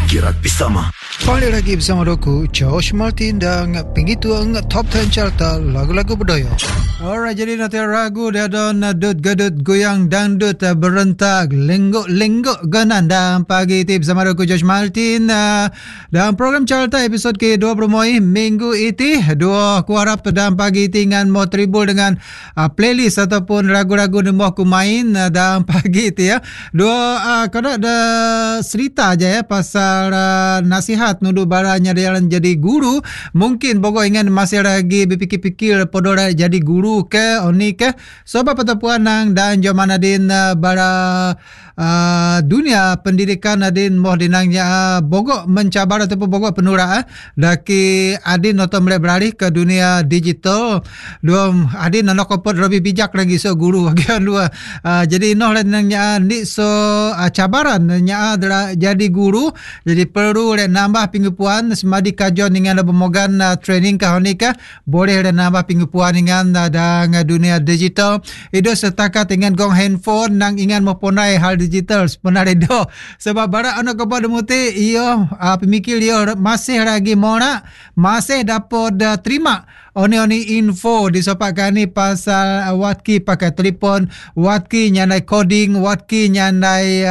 Kira Pisama. Balik lagi bersama aku, Josh Martin dan pengituang Top 10 Carta lagu-lagu budaya. Alright, jadi nanti ragu dia don dut gedut goyang dangdut berentak lenggok ganan dalam pagi ini bersama aku Josh Martin dalam program Carta episod ke-20 minggu ini. Aku harap dalam pagi ini dengan mau terhibur dengan playlist ataupun ragu-ragu yang mau aku main dalam pagi ini ya. Kalau ada cerita aja ya pasal nasihat nuduh baranya dia jadi guru, mungkin pokok ingin masih lagi berfikir-fikir podora jadi guru ke oni ke sebab pertemuan nang dan zaman adin bara dunia pendidikan adin moh dinangnya bogok mencabar ataupun bogok penura daki adin atau mulai beralih ke dunia digital dua adin anak kopot lebih bijak lagi so guru bagian dua jadi noh dinangnya ni so cabaran nya jadi guru jadi perlu nambah pinggupuan semadi kajon dengan pemogan training ka boleh nambah pinggupuan dengan dengan dunia digital itu setakat dengan gong handphone nang ingan memponai hal digital sebenarnya do sebab bara anak kepada muti iyo pemikir iyo masih lagi mona masih dapat terima oni info disopakani pasal watki pakai telefon watki nyandai coding watki nyandai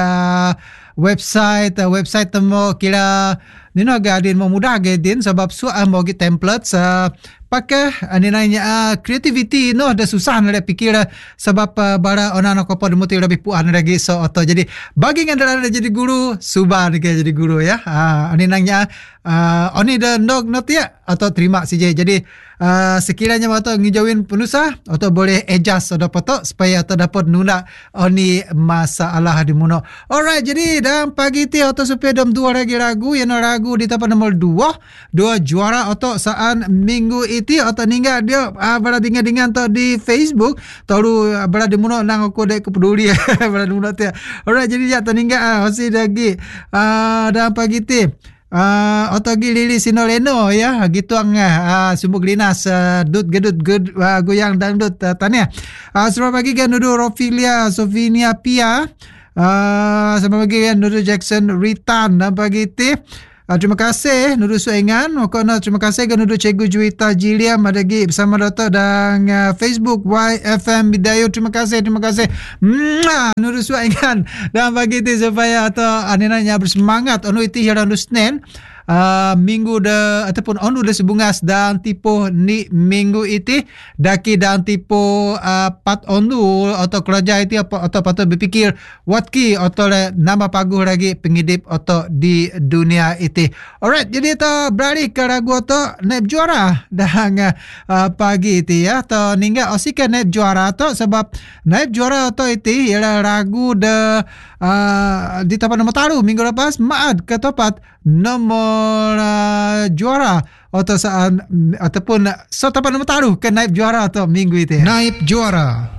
website temu kira nino gadin memudah gadin sebab soal mau get templates pakai ani nanya creativity no ada susah nak fikir sebab bara ona ko pod muti lebih puan lagi so atau jadi bagi ngandala jadi guru subah ke jadi guru ya ani nanya oni the not ya atau terima saja jadi sekiranya atau ngijauin penusah atau boleh adjust atau apa supaya atau dapat nuna oni masalah di muno. Alright, jadi dalam pagi ti atau supaya dom dua lagi ragu yang ragu di tempat nomor dua juara atau saan minggu itu atau ninggal dia berada dengan atau di Facebook tahu berada di muno nang aku dek peduli berada di muno ti. Alright, jadi atau ninggal masih lagi dalam pagi ti otogi lili sinoleno ya gitu sumbuk linas dut gedut goyang dangdut tanya selamat pagi kan nudu Rofilia Sofinia Pia selamat pagi kan nudu Jackson Ritan dan pagi ti terima kasih nudu Suengan makona terima kasih kan nudu Cikgu Juwita Jilia madagi bersama Dato dan Facebook YFM Bidayo terima kasih nudu Suengan dan pagi ti supaya atau aninanya bersemangat onu iti hiran Senin minggu ataupun onu sebungas dan tipu ni minggu iti daki dan tipu pat onu atau kerja iti apa atau patut berfikir watki atau nama paguh lagi pengidip atau di dunia iti. Alright, jadi kita beralih ke ragu atau naib juara dan pagi iti ya atau ninggal osikan naib juara atau sebab naib juara atau iti ialah ragu di tempat nomor taruh minggu lepas maad ke tempat nomor juara atau ataupun tempat nomor taruh ke naib juara atau minggu itu naib juara